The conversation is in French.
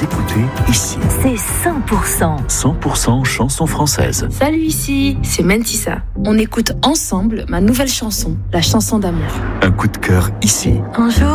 écoutez ici. C'est 100%. 100% chansons françaises. Salut, ici, c'est Mentissa. On écoute ensemble ma nouvelle chanson, la chanson d'amour. Un coup de cœur ici. Un jour